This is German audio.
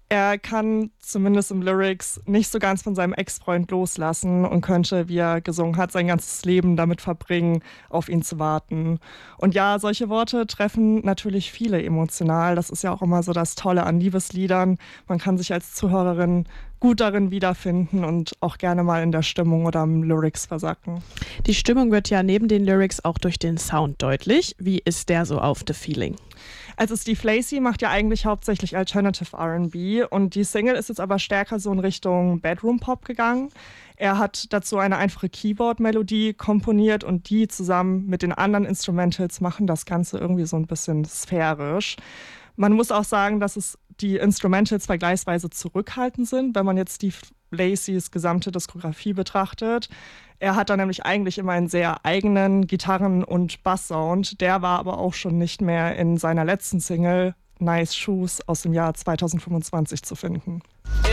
Er kann zumindest im Lyrics nicht so ganz von seinem Ex-Freund loslassen und könnte, wie er gesungen hat, sein ganzes Leben damit verbringen, auf ihn zu warten. Und ja, solche Worte treffen natürlich viele emotional. Das ist ja auch immer so das Tolle an Liebesliedern. Man kann sich als Zuhörerin gut darin wiederfinden und auch gerne mal in der Stimmung oder im Lyrics versacken. Die Stimmung wird ja neben den Lyrics auch durch den Sound deutlich. Wie ist der so auf The Feeling? Also Steve Lacy macht ja eigentlich hauptsächlich Alternative R&B und die Single ist jetzt aber stärker so in Richtung Bedroom Pop gegangen. Er hat dazu eine einfache Keyboard-Melodie komponiert und die zusammen mit den anderen Instrumentals machen das Ganze irgendwie so ein bisschen sphärisch. Man muss auch sagen, dass die Instrumentals vergleichsweise zurückhaltend sind, wenn man jetzt Steve Lacys gesamte Diskografie betrachtet. Er hat da nämlich eigentlich immer einen sehr eigenen Gitarren- und Bass-Sound. Der war aber auch schon nicht mehr in seiner letzten Single Nice Shoes aus dem Jahr 2025 zu finden.